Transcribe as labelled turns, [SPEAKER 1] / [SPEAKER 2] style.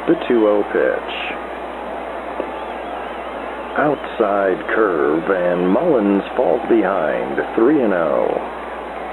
[SPEAKER 1] The 2-0 pitch. Outside curve, and Mullins falls behind, 3-0.